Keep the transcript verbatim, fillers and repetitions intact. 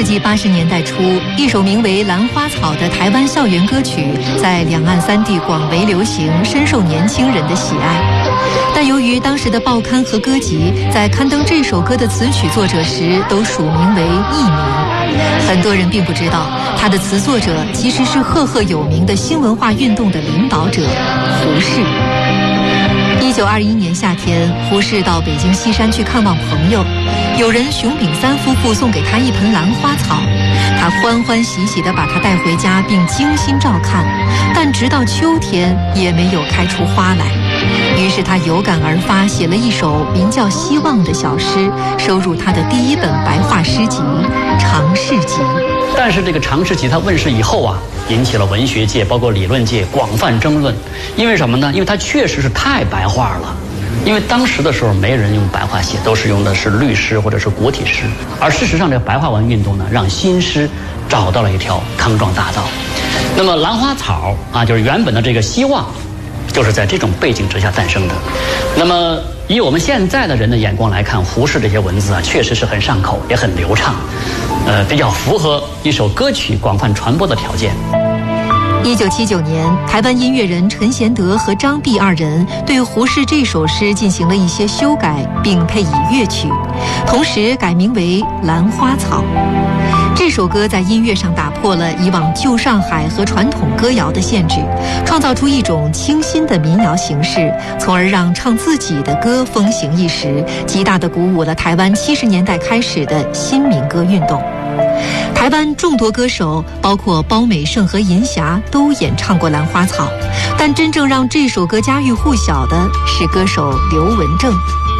世纪八十年代初，一首名为《兰花草》的台湾校园歌曲在两岸三地广为流行，深受年轻人的喜爱。但由于当时的报刊和歌集在刊登这首歌的词曲作者时都署名为艺名，很多人并不知道他的词作者其实是赫赫有名的新文化运动的领导者胡适。一九二一年夏天，胡适到北京西山去看望朋友，有人熊秉三夫妇送给他一盆兰花草，他欢欢喜喜地把它带回家并精心照看，但直到秋天也没有开出花来。于是他有感而发，写了一首名叫《希望》的小诗，收入他的第一本白话诗集《常侍集》。 但是这个《常侍集》它问世以后啊，引起了文学界包括理论界广泛争论。因为什么呢？因为它确实是太白话了。因为当时的时候没人用白话写，都是用的是律诗或者是古体诗。而事实上，这个白话文运动呢，让新诗找到了一条康庄大道。那么兰花草啊，就是原本的这个希望，就是在这种背景之下诞生的。那么以我们现在的人的眼光来看，胡适这些文字啊，确实是很上口，也很流畅，呃，比较符合一首歌曲广泛传播的条件。 一九七九年，台湾音乐人陈贤德和张碧二人对胡适这首诗进行了一些修改，并配以乐曲，同时改名为《兰花草》。这首歌在音乐上打破了以往旧上海和传统歌谣的限制，创造出一种清新的民谣形式，从而让唱自己的歌风行一时，极大地鼓舞了台湾七十年代开始的新民歌运动。台湾众多歌手，包括包美胜和银霞，都演唱过《兰花草》，但真正让这首歌家喻户晓的是歌手刘文正。